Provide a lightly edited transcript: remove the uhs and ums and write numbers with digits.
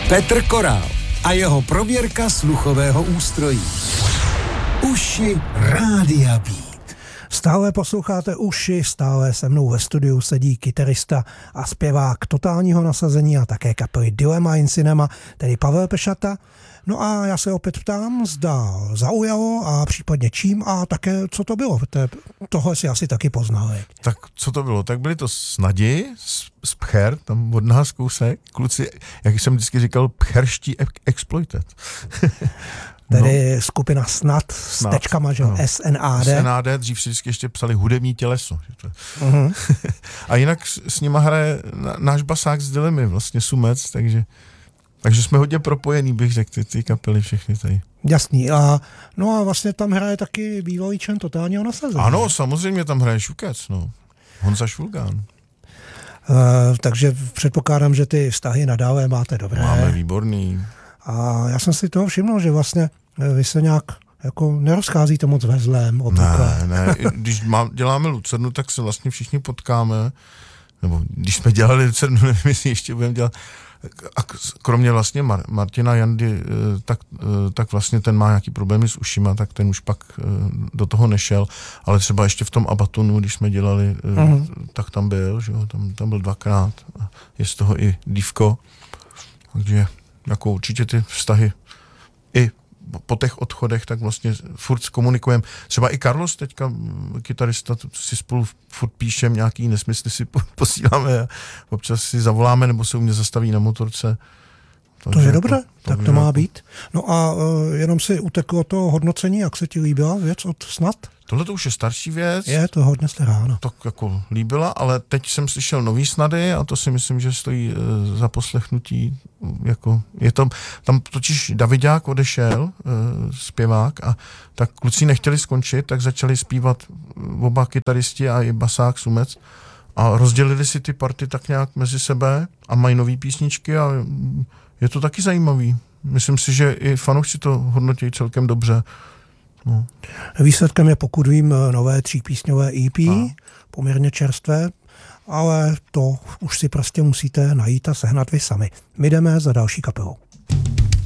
Petr Korál a jeho prověrka sluchového ústrojí. Uši Rádia Beat. Stále posloucháte Uši, stále se mnou ve studiu sedí kytarista a zpěvák Totálního nasazení a také kapely Dilemma in Cinema, tedy Pavel Pešata. No a já se opět ptám, zda zaujalo a případně čím a také co to bylo. Tohle si asi taky poznali. Tak co to bylo? Tak byly to Snadi z Pcher, tam od nás kousek. Kluci, jak jsem vždycky říkal, pcherští exploited. Tedy skupina Snad s tečkama, že SNAD. SNAD, dřív si vždycky ještě psali hudební těleso. A jinak s nima hraje náš basák z Dilemy, vlastně Sumec, takže jsme hodně propojení, bych řekl, ty kapely všechny tady. Jasný. A vlastně tam hraje taky bývalý člen Totálního nasazení. Ano, samozřejmě tam hraje Šukec, Honza Švulgán. Takže předpokládám, že ty vztahy nadále máte dobré. Máme výborný. A já jsem si toho všiml, že vlastně vy se nějak jako nerozcházíte moc ve zlém obvykle. Ne, když děláme Lucernu, tak se vlastně všichni potkáme, nebo když jsme dělali Lucernu, nevím, jestli ještě budeme dělat, a kromě vlastně Martina Jandy, tak vlastně ten má nějaký problémy s ušima, tak ten už pak do toho nešel, ale třeba ještě v tom Abatonu, když jsme dělali, tak tam byl, že jo, tam byl dvakrát, je z toho i dívko, takže jako určitě ty vztahy i po těch odchodech, tak vlastně furt komunikujeme. Třeba i Carlos teďka, kytarista, si spolu furt píšem, nějaký nesmysly si posíláme a občas si zavoláme, nebo se u mě zastaví na motorce. To je dobré, tak to má být. No a jenom si uteklo to hodnocení, jak se ti líbila věc od Snad? Tohle to už je starší věc. Je to hodně stará, no. Tak jako líbila, ale teď jsem slyšel nový Snady a to si myslím, že stojí za poslechnutí. Jako je to, tam totiž Davidák odešel, zpěvák, a tak kluci nechtěli skončit, tak začali zpívat oba kytaristi a i basák Sumec a rozdělili si ty party tak nějak mezi sebe a mají nový písničky a je to taky zajímavý. Myslím si, že i fanoušci to hodnotí celkem dobře. No. Výsledkem je, pokud vím, nové 3písňové EP, poměrně čerstvé, ale to už si prostě musíte najít a sehnat vy sami. My jdeme za další kapelou.